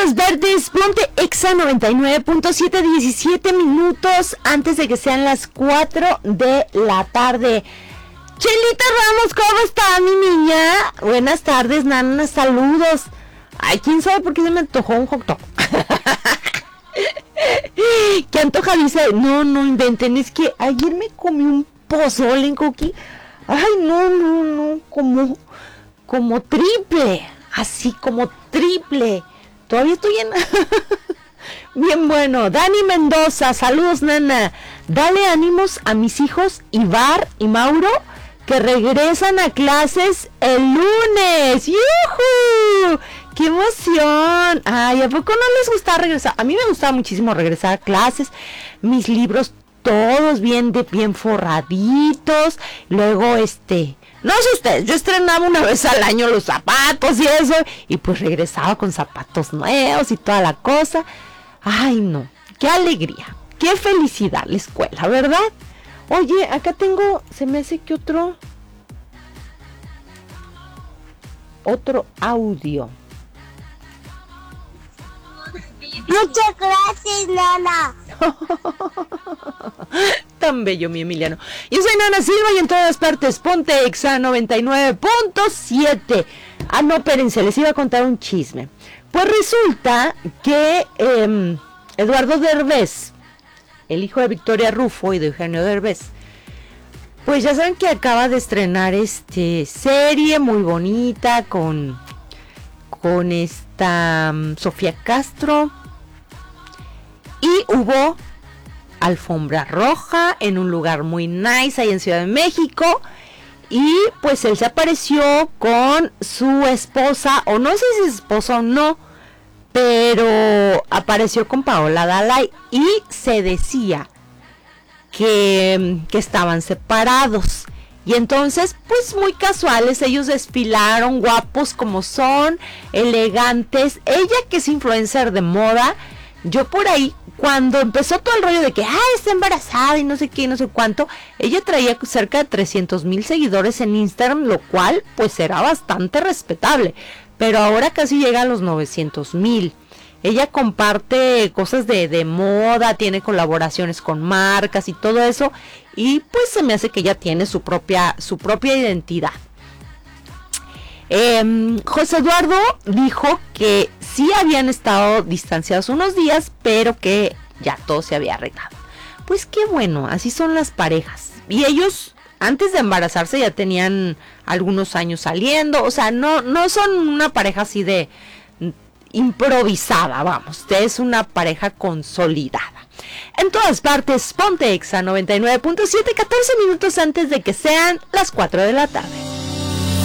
todas partes, ponte Exa 99.7, 17 minutos antes de que sean las 4 de la tarde. Chelita Ramos, ¿cómo está mi niña? Buenas tardes, nana, saludos. Ay, quién sabe por qué se me antojó un hot dog. ¿Qué antoja? Dice, no inventen, es que ayer me comí un pozole en Cookie. Ay, no, como triple, así como triple. Todavía estoy en... Bien bueno. Dani Mendoza, saludos, nana. Dale ánimos a mis hijos Ibar y Mauro, que regresan a clases el lunes. ¡Yujú! ¡Qué emoción! Ay, ¿a poco no les gusta regresar? A mí me gustaba muchísimo regresar a clases. Mis libros todos bien forraditos. Luego, no sé ustedes, yo estrenaba una vez al año los zapatos y eso. Y pues regresaba con zapatos nuevos y toda la cosa. Ay, no. ¡Qué alegría! ¡Qué felicidad la escuela!, ¿verdad? Oye, acá tengo, se me hace que otro audio. Muchas gracias, Nana. Tan bello, mi Emiliano. Yo soy Nana Silva y en todas partes ponte Exa 99.7. Ah, no, espérense, les iba a contar un chisme. Pues resulta que Eduardo Derbez, el hijo de Victoria Rufo y de Eugenio Derbez, pues ya saben que acaba de estrenar serie muy bonita con esta Sofía Castro, y hubo alfombra roja en un lugar muy nice ahí en Ciudad de México, y pues él se apareció con su esposa, o no sé si es esposa o no, pero apareció con Paola Dalai y se decía que estaban separados. Y entonces, pues muy casuales, ellos desfilaron, guapos como son, elegantes. Ella, que es influencer de moda, yo por ahí, cuando empezó todo el rollo de que está embarazada y no sé qué y no sé cuánto, ella traía cerca de 300,000 seguidores en Instagram, lo cual pues era bastante respetable. Pero ahora casi llega a los 900,000. Ella comparte cosas de moda, tiene colaboraciones con marcas y todo eso, y pues se me hace que ella tiene su propia identidad. José Eduardo dijo que sí habían estado distanciados unos días, pero que ya todo se había arreglado. Pues qué bueno, así son las parejas. Y ellos, antes de embarazarse, ya tenían algunos años saliendo, o sea, no son una pareja así de improvisada, vamos, es una pareja consolidada. En todas partes, ponte Exa 99.7, 14 minutos antes de que sean las 4 de la tarde.